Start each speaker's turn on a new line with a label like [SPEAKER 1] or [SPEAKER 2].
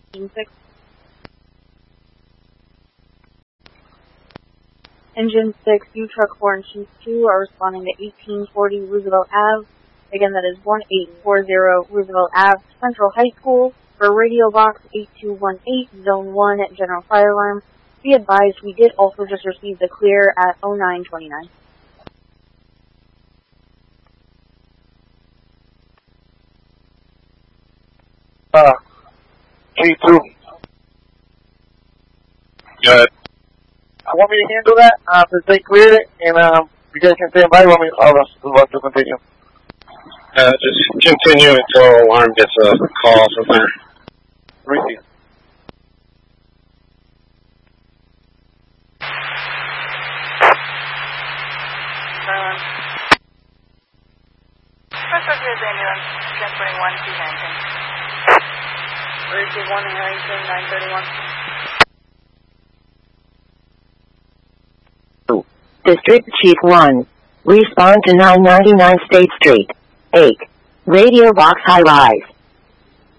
[SPEAKER 1] 6. Engine 6, U-Truck 4 and Chief 2 are responding to 1840 Roosevelt Ave. Again, that is 1840 Roosevelt Ave, Central High School, for Radio Box 8218, Zone 1, General Fire Alarm. Be advised, we did also just receive the clear at 0929.
[SPEAKER 2] G2.
[SPEAKER 3] Go ahead.
[SPEAKER 2] I want me to handle that, since they cleared it, and, you guys can stand by while us to continue.
[SPEAKER 3] Just continue until alarm gets a call from there.
[SPEAKER 2] Receive.
[SPEAKER 1] Receive 1 in Harrington, 931.
[SPEAKER 4] District Chief 1. Respond to 999 State Street. 8. Radio Box High Rise.